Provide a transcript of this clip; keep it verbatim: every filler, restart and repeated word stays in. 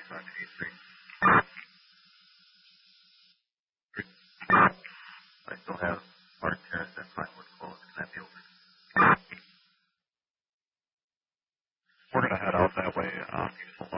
I still have Mark Terrace and Pinewood closed. Can that be open? We're going to head out that way. Um,